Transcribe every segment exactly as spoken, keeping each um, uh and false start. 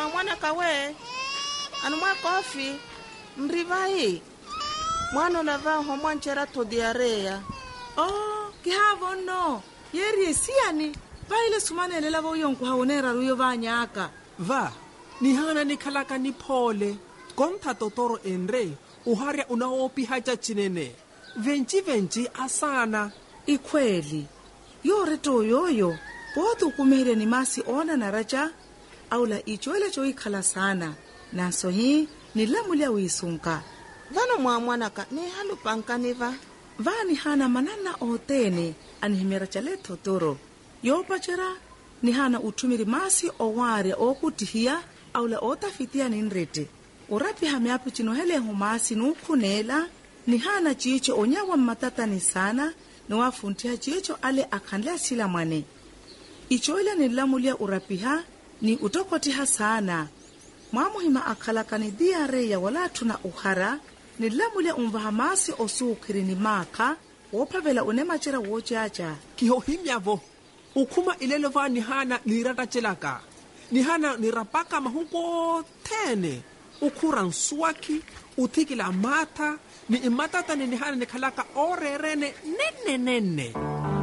mwa mwana kawe anu mwa kofi mrivai mwana lava homwanchera to diarea. Oh, kihavo no yeri siani paile sumane lela bo yonku haonera ruyo vanyaka va ni hana ni khalaka ni phole kontha totoro enre uharya unaopi haja chinene venchi venchi asana ikweli yore to yoyo botu kumire ni masi ona na raja aula ichoele cho ikhala sana naso hi nilamulia wisunka Vano mwa mwanaka ni halu pankaniva vani hana manana otene anihimera chale totoro yopa chera ni hana utumiri masi oware okutihia aula otafitia ninrete urapi hameapi chino hele humasi nukunela ni hana chicho onyawa matatani sana ni wafuntia chicho ale akhandlea sila mwane ichoile nilamulia urapiha ni utokotiha sana mwamuhima akhalakani diare ya wala tuna uhara nilamulia umvahamasi osukiri ni maka wopavela unemachera wochacha kihohimyavo ukuma ilelo va ni hana nirata chelaka ni hana nirapaka mahuko tene ukura nsuaki uthikila mata ni imatata ni hana ni khalaka orerene nene nene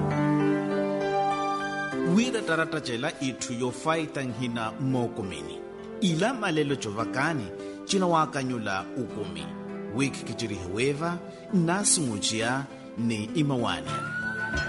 wira tarata chela itu yo faitang hina mokomini ila malelo chovakani china wakanyula ukumi wiki kichiri hueva nasi mujia ni imawani.